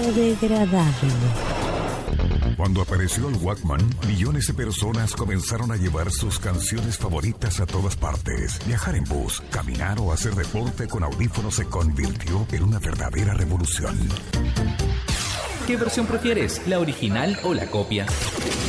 biodegradable. Cuando apareció el Walkman, millones de personas comenzaron a llevar sus canciones favoritas a todas partes. Viajar en bus, caminar o hacer deporte con audífonos se convirtió en una verdadera revolución. ¿Qué versión prefieres? ¿La original o la copia?